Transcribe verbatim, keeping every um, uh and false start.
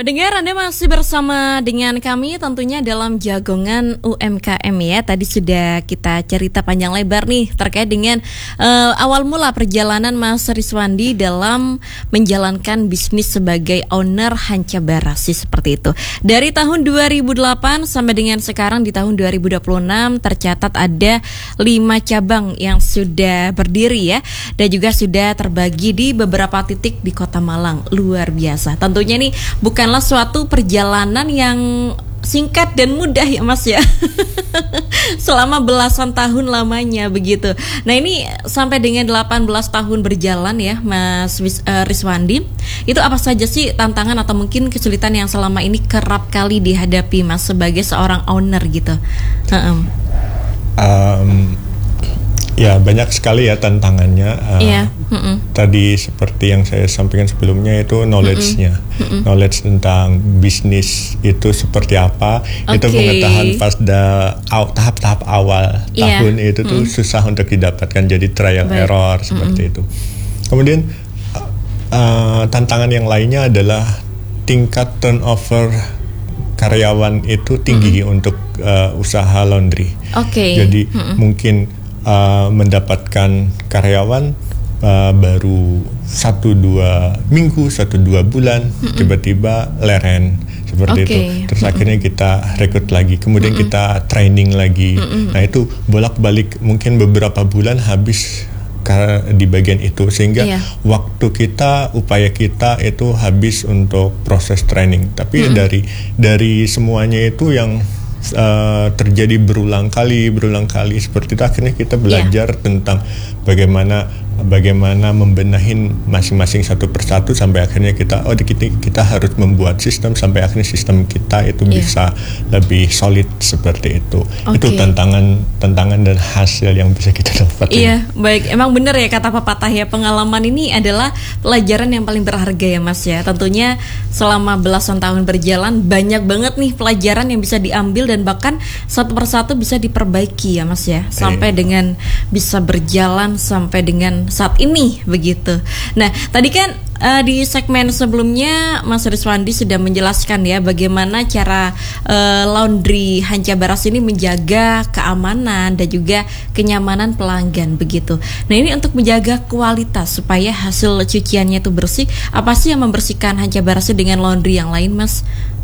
Pendengar, Anda masih bersama dengan kami tentunya dalam Jagongan U M K M ya. Tadi sudah kita cerita panjang lebar nih terkait dengan uh, awal mula perjalanan Mas Rizwandi dalam menjalankan bisnis sebagai owner Hanca Barasi seperti itu. Dari tahun dua ribu delapan sampai dengan sekarang di tahun dua ribu dua puluh enam tercatat ada lima cabang yang sudah berdiri ya. Dan juga sudah terbagi di beberapa titik di Kota Malang. Luar biasa. Tentunya nih bukan Bukanlah suatu perjalanan yang singkat dan mudah ya Mas ya. Selama belasan tahun lamanya begitu. Nah ini sampai dengan delapan belas tahun berjalan ya Mas uh, Rizwandi. Itu apa saja sih tantangan atau mungkin kesulitan yang selama ini kerap kali dihadapi Mas sebagai seorang owner gitu? Uh-um. Um, ya banyak sekali ya tantangannya. Uh, yeah. Tadi seperti yang saya sampaikan sebelumnya itu knowledge-nya, Mm-mm. knowledge tentang bisnis itu seperti apa, okay. itu pengetahuan pada aw, tahap-tahap awal yeah. tahun itu tuh mm. susah untuk didapatkan, jadi trial Baik. error seperti Mm-mm. itu. Kemudian uh, tantangan yang lainnya adalah tingkat turnover karyawan itu tinggi Mm-mm. untuk uh, usaha laundry. Okay. Jadi Mm-mm. mungkin uh, mendapatkan karyawan Uh, baru satu dua minggu, satu dua bulan, Mm-mm. tiba-tiba leren seperti okay. itu. Terus Mm-mm. akhirnya kita rekrut lagi, kemudian Mm-mm. kita training lagi. Mm-mm. Nah itu bolak-balik mungkin beberapa bulan habis di bagian itu, sehingga yeah. waktu kita, upaya kita itu habis untuk proses training. Tapi Mm-mm. dari dari semuanya itu yang Uh, terjadi berulang kali, berulang kali seperti itu, akhirnya kita belajar yeah. tentang bagaimana bagaimana membenahin masing-masing satu persatu sampai akhirnya kita oh kita, kita harus membuat sistem sampai akhirnya sistem kita itu yeah. bisa lebih solid seperti itu. Okay. Itu tantangan tantangan dan hasil yang bisa kita dapat. Iya, yeah, baik. Emang benar ya kata pepatah ya, pengalaman ini adalah pelajaran yang paling berharga ya Mas ya. Tentunya selama belasan tahun berjalan banyak banget nih pelajaran yang bisa diambil dan bahkan satu persatu bisa diperbaiki ya Mas ya, sampai yeah. dengan bisa berjalan sampai dengan saat ini begitu. Nah tadi kan uh, di segmen sebelumnya Mas Rizwandi sudah menjelaskan ya bagaimana cara uh, laundry Hanca Barasi ini menjaga keamanan dan juga kenyamanan pelanggan begitu. Nah ini untuk menjaga kualitas supaya hasil cuciannya itu bersih, apa sih yang membersihkan Hanca Barasi dengan laundry yang lain Mas?